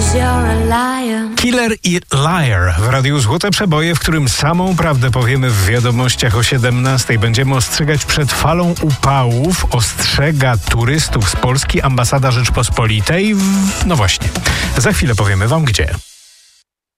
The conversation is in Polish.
Killer i Liar w Radiu Złote Przeboje, w którym samą prawdę powiemy w wiadomościach o 17:00. Będziemy ostrzegać przed falą upałów. Ostrzega turystów z Polski ambasada Rzeczpospolitej. No właśnie, za chwilę powiemy wam gdzie.